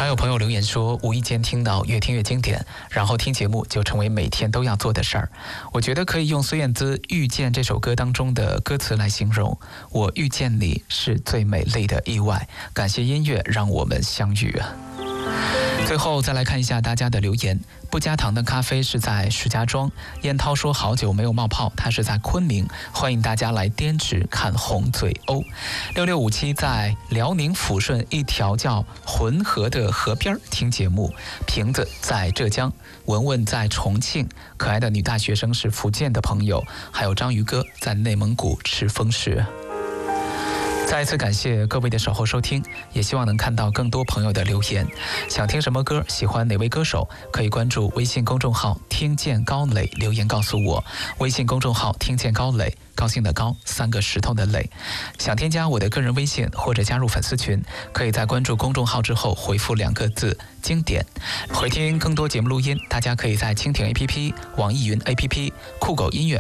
有朋友留言说，无意间听到越听越经典，然后听节目就成为每天都要做的事儿。我觉得可以用孙燕姿《遇见》这首歌当中的歌词来形容，我遇见你是最美丽的意外，感谢音乐让我们相遇啊。最后再来看一下大家的留言。不加糖的咖啡是在石家庄，燕涛说好久没有冒泡，他是在昆明，欢迎大家来滇池看红嘴鸥。6657在辽宁抚顺一条叫浑河的河边听节目，瓶子在浙江，文文在重庆，可爱的女大学生是福建的朋友，还有章鱼哥在内蒙古赤峰市。再一次感谢各位的守候收听，也希望能看到更多朋友的留言。想听什么歌，喜欢哪位歌手，可以关注微信公众号听见高磊，留言告诉我。微信公众号听见高磊，高兴的高，3个石头的磊。想添加我的个人微信或者加入粉丝群，可以在关注公众号之后回复2个字经典。回听更多节目录音，大家可以在蜻蜓 APP、网易云 APP、酷狗音乐